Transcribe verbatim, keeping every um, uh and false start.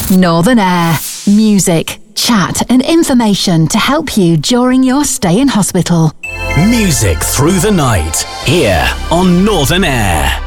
Northern Air. Music, chat and information to help you during your stay in hospital. Music through the night, here on Northern Air.